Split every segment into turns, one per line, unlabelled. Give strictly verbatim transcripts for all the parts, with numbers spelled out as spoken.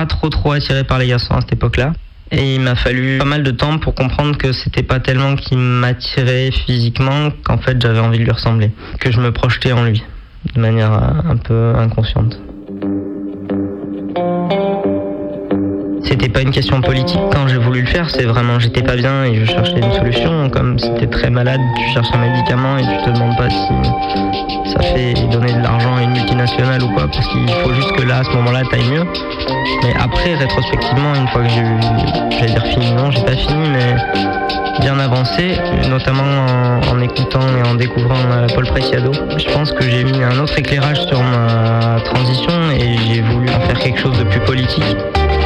pas trop trop attiré par les garçons à cette époque-là. Et il m'a fallu pas mal de temps pour comprendre que c'était pas tellement qu'il m'attirait physiquement qu'en fait j'avais envie de lui ressembler, que je me projetais en lui, de manière un peu inconsciente. C'était pas une question politique quand j'ai voulu le faire, c'est vraiment j'étais pas bien et je cherchais une solution. Comme si t'es très malade, tu cherches un médicament et tu te demandes pas si ça fait donner de l'argent à une multinationale ou quoi, parce qu'il faut juste que là, à ce moment-là, t'ailles mieux. Mais après, rétrospectivement, une fois que j'ai eu, j'allais dire fini, non, j'ai pas fini, mais bien avancé, notamment en, en écoutant et en découvrant euh, Paul Preciado, je pense que j'ai mis un autre éclairage sur ma transition et j'ai voulu en faire quelque chose de plus politique.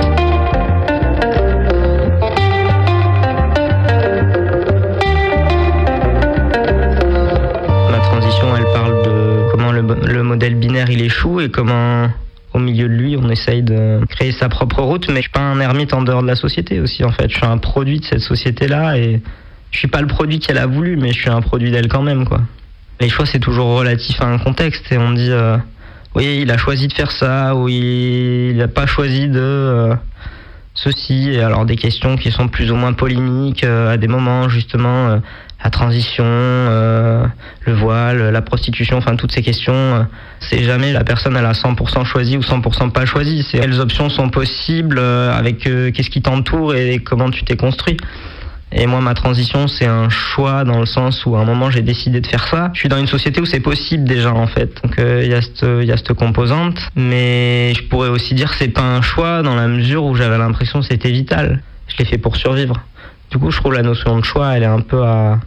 Le modèle binaire il échoue et comment au milieu de lui on essaye de créer sa propre route, mais je suis pas un ermite en dehors de la société aussi en fait, je suis un produit de cette société là et je suis pas le produit qu'elle a voulu mais je suis un produit d'elle quand même quoi. Les choix c'est toujours relatif à un contexte et on dit euh, oui il a choisi de faire ça ou il n'a pas choisi de euh, ceci, et alors des questions qui sont plus ou moins polémiques euh, à des moments justement euh, la transition, euh, le voile, la prostitution, enfin toutes ces questions, euh, c'est jamais la personne elle a cent pour cent choisi ou cent pour cent pas choisi, c'est quelles options sont possibles euh, avec euh, qu'est-ce qui t'entoure et comment tu t'es construit. Et moi ma transition c'est un choix dans le sens où à un moment j'ai décidé de faire ça. Je suis dans une société où c'est possible déjà en fait, donc il euh, y a cette il y a cette composante, mais je pourrais aussi dire que c'est pas un choix dans la mesure où j'avais l'impression que c'était vital. Je l'ai fait pour survivre. Du coup, je trouve la notion de choix, elle est un peu à,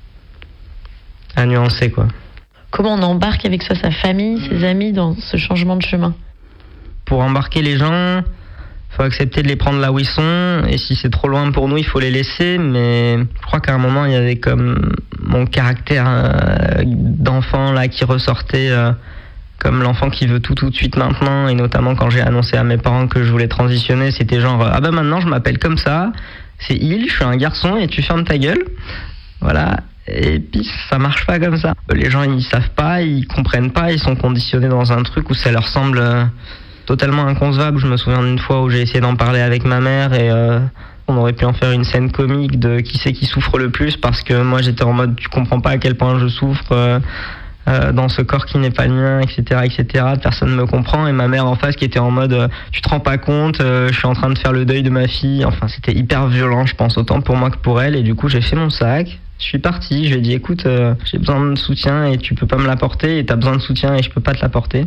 à nuancer, quoi.
Comment on embarque avec soi sa famille, ses amis dans ce changement de chemin ?
Pour embarquer les gens, il faut accepter de les prendre là où ils sont, et si c'est trop loin pour nous, il faut les laisser, mais je crois qu'à un moment, il y avait comme mon caractère euh, d'enfant là qui ressortait, euh, comme l'enfant qui veut tout tout de suite maintenant, et notamment quand j'ai annoncé à mes parents que je voulais transitionner, c'était genre, ah ben maintenant je m'appelle comme ça, c'est il, je suis un garçon et tu fermes ta gueule. Voilà. Et puis ça marche pas comme ça. Les gens ils savent pas, ils comprennent pas, ils sont conditionnés dans un truc où ça leur semble totalement inconcevable. Je me souviens d'une fois où j'ai essayé d'en parler avec ma mère et euh, on aurait pu en faire une scène comique de qui c'est qui souffre le plus, parce que moi j'étais en mode tu comprends pas à quel point je souffre euh, euh, dans ce corps qui n'est pas le mien, et cetera, et cetera. Personne me comprend, et ma mère en face qui était en mode euh, tu te rends pas compte, euh, je suis en train de faire le deuil de ma fille. Enfin c'était hyper violent, je pense, autant pour moi que pour elle. Et du coup j'ai fait mon sac, je suis parti, je lui ai dit écoute euh, j'ai besoin de soutien et tu peux pas me l'apporter, et t'as besoin de soutien et je peux pas te l'apporter.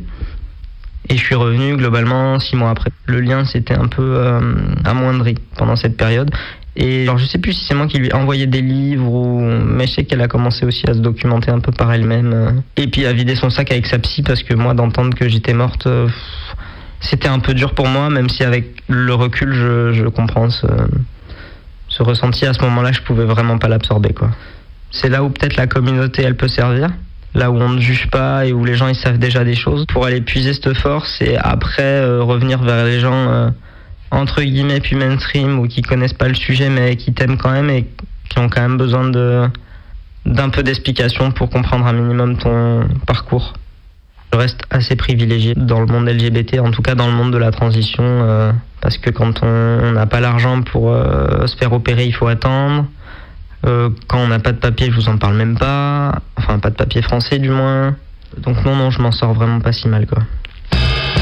Et je suis revenu globalement six mois après. Le lien s'était un peu euh, amoindri pendant cette période. Et alors je sais plus si c'est moi qui lui ai envoyé des livres ou, mais je sais qu'elle a commencé aussi à se documenter un peu par elle-même. Et puis à vider son sac avec sa psy, parce que moi d'entendre que j'étais morte, euh, c'était un peu dur pour moi, même si avec le recul je, je comprends ce, ce ressenti. À ce moment-là je pouvais vraiment pas l'absorber, quoi. C'est là où peut-être la communauté elle peut servir. Là où on ne juge pas et où les gens ils savent déjà des choses, pour aller puiser cette force et après euh, revenir vers les gens euh, entre guillemets puis mainstream, ou qui connaissent pas le sujet mais qui t'aiment quand même et qui ont quand même besoin de d'un peu d'explication pour comprendre un minimum ton parcours. Je reste assez privilégié dans le monde L G B T, en tout cas dans le monde de la transition, euh, parce que quand on n'a pas l'argent pour euh, se faire opérer, il faut attendre. Euh, quand on n'a pas de papier, je vous en parle même pas. Enfin, pas de papier français du moins. Donc non, non, je m'en sors vraiment pas si mal, quoi.